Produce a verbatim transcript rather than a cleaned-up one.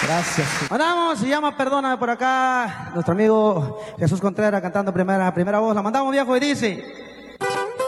Gracias. Mandamos, se llama Perdóname por acá, nuestro amigo Jesús Contreras cantando primera, primera voz. La mandamos, viejo, y dice...